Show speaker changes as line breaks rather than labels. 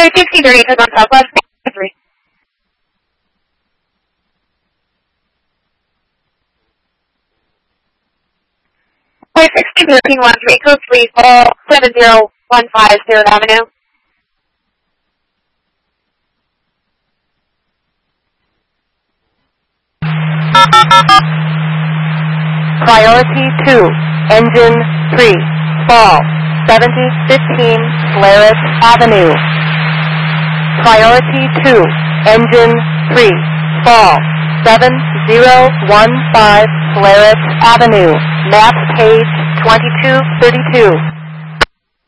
563 to North Southwest 3. Flight 1613 code 3, call 70150 Avenue.
Priority 2, engine 3, fall 7015 Polaris Avenue. Priority 2, engine 3, fall 7015 Polaris Avenue. Map page 2232.